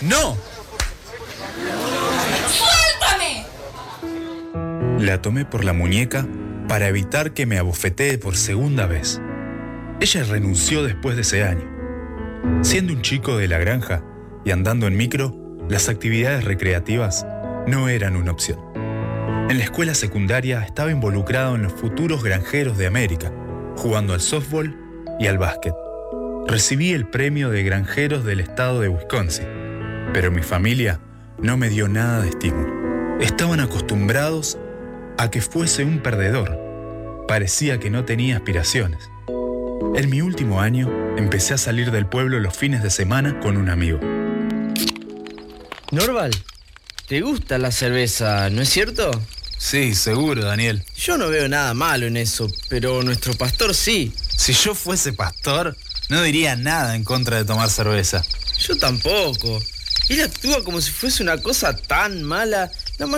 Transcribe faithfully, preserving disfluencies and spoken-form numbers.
¡No! ¡Suéltame! La tomé por la muñeca para evitar que me abofetee por segunda vez. Ella renunció después de ese año. Siendo un chico de la granja y andando en micro, las actividades recreativas no eran una opción. En la escuela secundaria estaba involucrado en los futuros granjeros de América, jugando al softball y al básquet. Recibí el premio de granjeros del estado de Wisconsin, pero mi familia no me dio nada de estímulo. Estaban acostumbrados a que fuese un perdedor. Parecía que no tenía aspiraciones. En mi último año, empecé a salir del pueblo los fines de semana con un amigo. Norval, ¿te gusta la cerveza, no es cierto? Sí, seguro, Daniel. Yo no veo nada malo en eso, pero nuestro pastor sí. Si yo fuese pastor, no diría nada en contra de tomar cerveza. Yo tampoco. Él actúa como si fuese una cosa tan mala. La